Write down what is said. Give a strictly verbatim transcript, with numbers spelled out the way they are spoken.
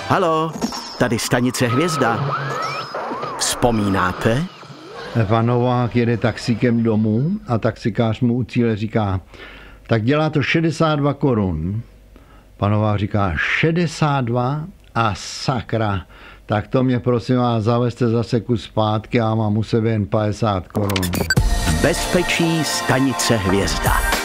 Halo, tady stanice Hvězda. Vzpomínáte? Pan Novák jede taxíkem domů a taxikář mu u cíle říká, tak dělá to šedesát dva korun. Pan Novák říká, šedesát dva a sakra, tak to mě prosím vás zavezte zase kus zpátky a mám u sebe jen padesát korun. Bezpečí stanice Hvězda.